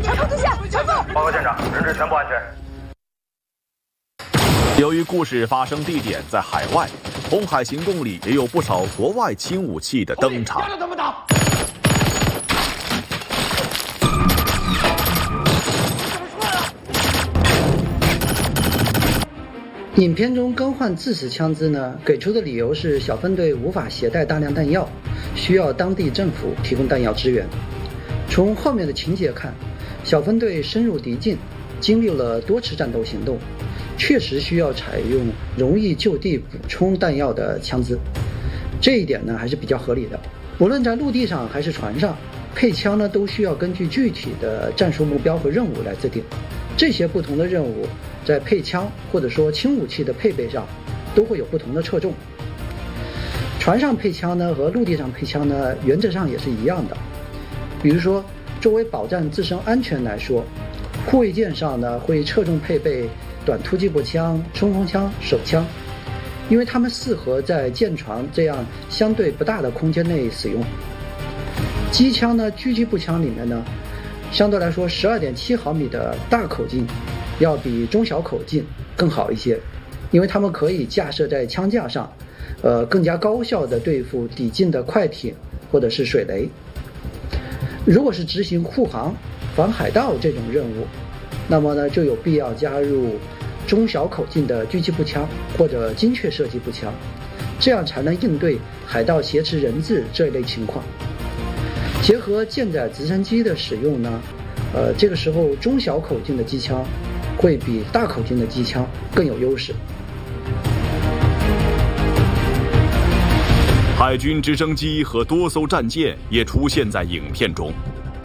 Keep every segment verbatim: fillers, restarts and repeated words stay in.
全部进线，全部！ 报告舰长，人质全部安全。 由于故事发生地点在海外，红海行动里也有不少国外轻武器的登场。 怎么打？ 影片中更换自死枪支呢，给出的理由是小分队无法携带大量弹药，需要当地政府提供弹药支援。从后面的情节看，小分队深入敌境，经历了多次战斗行动，确实需要采用容易就地补充弹药的枪支，这一点呢还是比较合理的。无论在陆地上还是船上，配枪呢都需要根据具体的战术目标和任务来制定。这些不同的任务在配枪或者说轻武器的配备上都会有不同的侧重。船上配枪呢和陆地上配枪呢原则上也是一样的。比如说作为保障自身安全来说，护卫舰上呢会侧重配备短突击步枪、冲锋枪、手枪，因为它们适合在舰船这样相对不大的空间内使用。机枪呢，狙击步枪里面呢相对来说 十二点七毫米的大口径要比中小口径更好一些，因为它们可以架设在枪架上，呃，更加高效地对付抵近的快艇或者是水雷。如果是执行护航、反海盗这种任务，那么呢就有必要加入中小口径的狙击步枪或者精确射击步枪，这样才能应对海盗挟持人质这一类情况。结合舰载直升机的使用呢，呃，这个时候中小口径的机枪会比大口径的机枪更有优势。 海军直升机和多艘战舰也出现在影片中。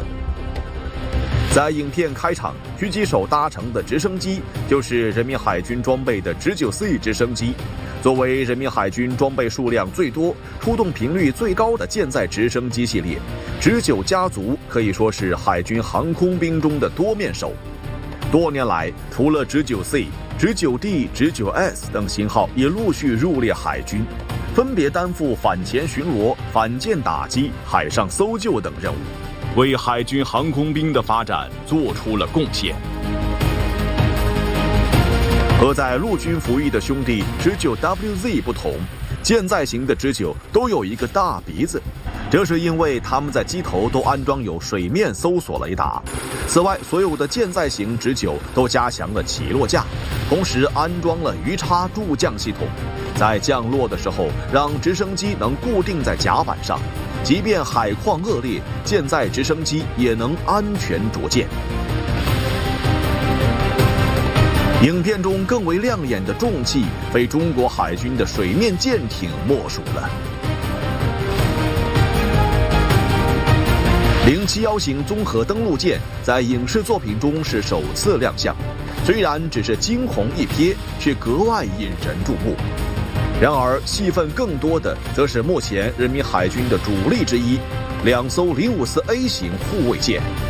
在影片开场，狙击手搭乘的直升机就是人民海军装备的直九 C 直升机。作为人民海军装备数量最多、出动频率最高的舰载直升机系列，直九家族可以说是海军航空兵中的多面手。多年来，除了直九 C、直九 D、直九 S 等型号也陆续入列海军，分别担负反潜巡逻、反舰打击、海上搜救等任务，为海军航空兵的发展做出了贡献。和在陆军服役的兄弟直九 W Z 不同，舰载型的直九都有一个大鼻子，这是因为他们在机头都安装有水面搜索雷达。此外，所有的舰载型直九都加强了起落架，同时安装了鱼叉助降系统，在降落的时候让直升机能固定在甲板上，即便海况恶劣，舰载直升机也能安全着舰。影片中更为亮眼的重器，非中国海军的水面舰艇莫属了。零七幺型综合登陆舰在影视作品中是首次亮相，虽然只是惊鸿一瞥，却格外引人注目。然而，戏份更多的则是目前人民海军的主力之一，两艘零五四 A 型护卫舰。